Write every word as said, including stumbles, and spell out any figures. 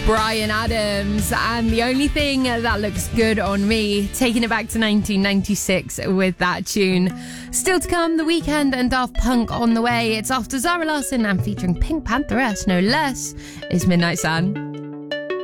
Bryan Adams and The Only Thing That Looks Good on Me, taking it back to nineteen ninety-six with that tune. Still to come, The Weeknd and Daft Punk on the way. It's after Zara Larsson and featuring Pink Pantheress, no less. It's Midnight Sun.